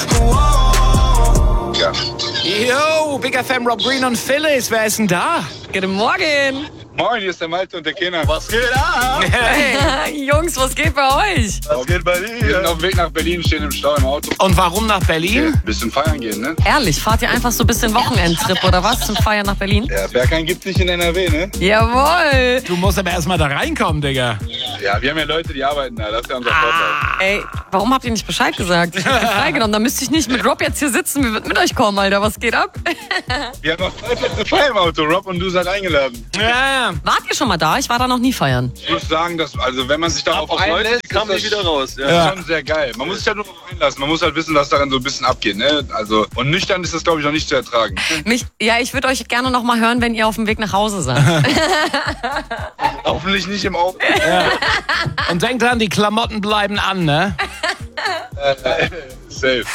Ja. Yo, Big FM, Rob Green und Phyllis, wer ist denn da? Guten Morgen. Moin, hier ist der Malte und der Kenner. Was geht ab? Hey, Jungs, was geht bei euch? Was geht bei Wir sind dir? auf dem Weg nach Berlin, stehen im Stau im Auto. Und warum nach Berlin? Bisschen feiern gehen, ne? Ehrlich, fahrt ihr einfach so ein bisschen Wochenendtrip oder was zum Feiern nach Berlin? Ja, Berghain gibt's nicht in NRW, ne? Jawohl. Du musst aber erstmal da reinkommen, Digga. Ja, wir haben ja Leute, die arbeiten da. Das ist ja unser Vorteil. Ey, warum habt ihr nicht Bescheid gesagt? Ich hab mich freigenommen, dann müsste ich nicht mit Rob jetzt hier sitzen. Wir würden mit euch kommen, Alter. Was geht ab? Wir haben noch 2 Plätze frei im Auto. Rob und du seid eingeladen. Ja, Wart ihr schon mal da? Ich war da noch nie feiern. Ich muss sagen, dass, also wenn man sich darauf Auf einlässt, einlässt, kam ist nicht das wieder raus. Das Ja. ist schon sehr geil. Man muss sich ja nur darauf einlassen. Man muss halt wissen, was daran so ein bisschen abgeht, ne? Also, und nüchtern ist das, glaube ich, noch nicht zu ertragen. Ich würde euch gerne noch mal hören, wenn ihr auf dem Weg nach Hause seid. Hoffentlich nicht im Auto. und denk dran, die Klamotten bleiben an, ne? Safe.